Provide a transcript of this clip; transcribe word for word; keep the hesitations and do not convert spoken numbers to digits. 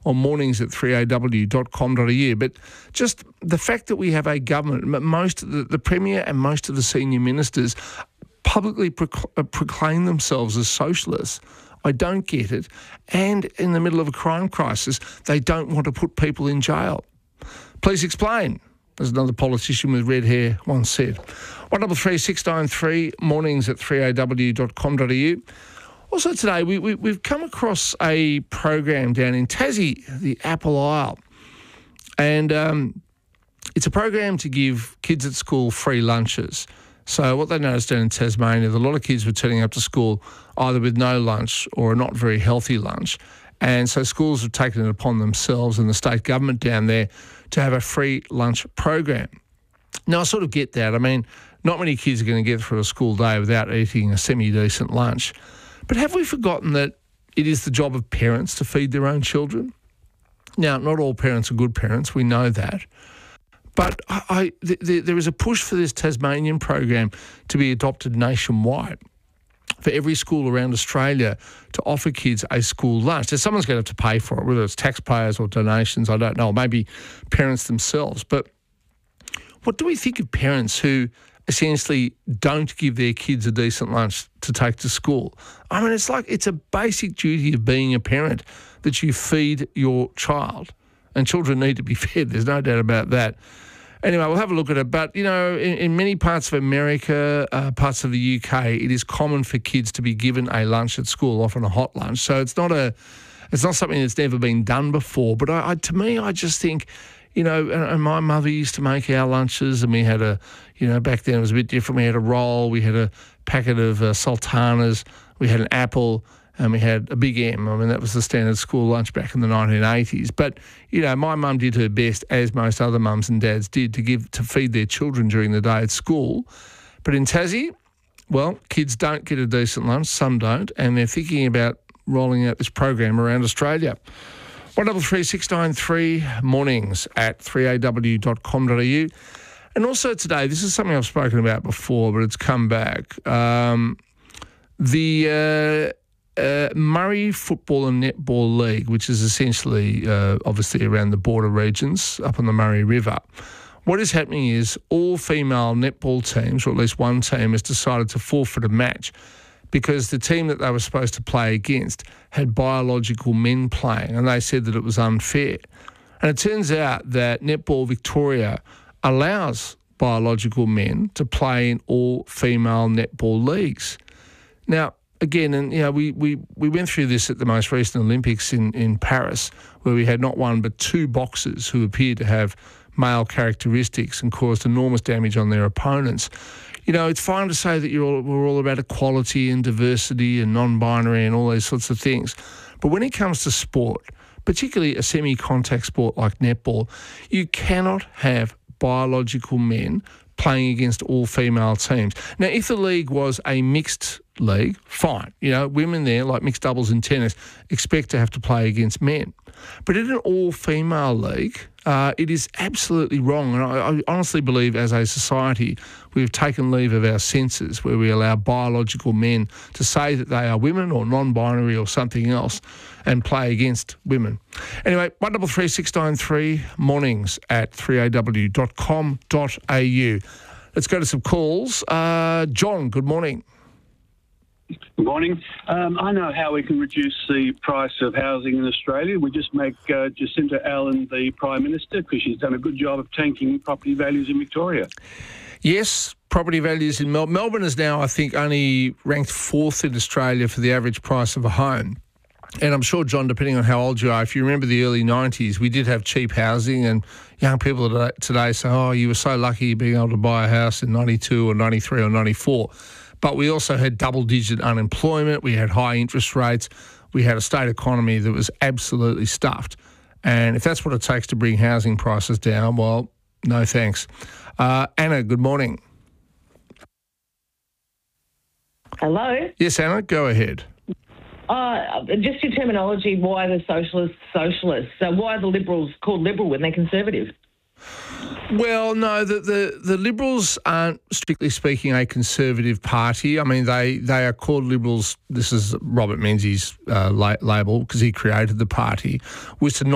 or mornings at three a w dot com dot a u. But just the fact that we have a government, most of the, the Premier and most of the senior ministers publicly proc- proclaim themselves as socialists. I don't get it. And in the middle of a crime crisis, they don't want to put people in jail. Please explain, as another politician with red hair once said. one double three six nine three, mornings at three a w dot com dot a u. Also today, we, we, we've come across a program down in Tassie, the Apple Isle. And um, it's a program to give kids at school free lunches. So what they noticed down in Tasmania, that a lot of kids were turning up to school either with no lunch or a not very healthy lunch. And so schools have taken it upon themselves and the state government down there to have a free lunch program. Now, I sort of get that. I mean, not many kids are going to get through a school day without eating a semi-decent lunch. But have we forgotten that it is the job of parents to feed their own children? Now, not all parents are good parents. We know that. But I, I, th- th- there is a push for this Tasmanian program to be adopted nationwide, for every school around Australia to offer kids a school lunch. Now, someone's going to have to pay for it, whether it's taxpayers or donations, I don't know, maybe parents themselves. But what do we think of parents who essentially don't give their kids a decent lunch to take to school? I mean, it's like it's a basic duty of being a parent that you feed your child. And children need to be fed, there's no doubt about that. Anyway, we'll have a look at it. But, you know, in, in many parts of America, uh, parts of the U K, it is common for kids to be given a lunch at school, often a hot lunch. So it's not a, it's not something that's never been done before. But I, I, to me, I just think, you know, and, and my mother used to make our lunches, and we had a, you know, back then it was a bit different. We had a roll, we had a packet of uh, sultanas, we had an apple, and we had a Big M. I mean, that was the standard school lunch back in the nineteen eighties. But, you know, my mum did her best, as most other mums and dads did, to give to feed their children during the day at school. But in Tassie, well, kids don't get a decent lunch, some don't, and they're thinking about rolling out this program around Australia. one double three six nine three, mornings at three a w dot com dot a u. And also today, this is something I've spoken about before, but it's come back. Um, the... Uh, Uh, Murray Football and Netball League, which is essentially uh, obviously around the border regions up on the Murray River. What is happening is all female netball teams, or at least one team, has decided to forfeit a match because the team that they were supposed to play against had biological men playing, and they said that it was unfair. And it turns out that Netball Victoria allows biological men to play in all female netball leagues. Now, again, and you know, we, we, we went through this at the most recent Olympics in, in Paris, where we had not one but two boxers who appeared to have male characteristics and caused enormous damage on their opponents. You know, it's fine to say that you're all, we're all about equality and diversity and non-binary and all those sorts of things. But when it comes to sport, particularly a semi-contact sport like netball, you cannot have biological men playing against all female teams. Now, if the league was a mixed league, fine. You know, women there, like mixed doubles in tennis, expect to have to play against men. But in an all-female league, uh, it is absolutely wrong. And I, I honestly believe as a society, we've taken leave of our senses where we allow biological men to say that they are women or non-binary or something else and play against women. Anyway, one double three six nine three, mornings at three a w dot com dot a u. Let's go to some calls. Uh, John, good morning. Good morning. Um, I know how we can reduce the price of housing in Australia. We just make uh, Jacinta Allen the Prime Minister because she's done a good job of tanking property values in Victoria. Yes, property values in Melbourne. Melbourne is now, I think, only ranked fourth in Australia for the average price of a home. And I'm sure, John, depending on how old you are, if you remember the early nineties, we did have cheap housing, and young people today say, oh, you were so lucky being able to buy a house in ninety-two or ninety-three or ninety-four. But we also had double-digit unemployment, we had high interest rates, we had a state economy that was absolutely stuffed. And if that's what it takes to bring housing prices down, well, no thanks. Uh, Anna, good morning. Hello? Yes, Anna, go ahead. Uh, just your terminology, why the socialists socialists? So why are the Liberals called Liberal when they're Conservative? Well, no, the, the, the Liberals aren't, strictly speaking, a Conservative party. I mean, they, they are called Liberals. This is Robert Menzies' uh, la- label because he created the party, was to not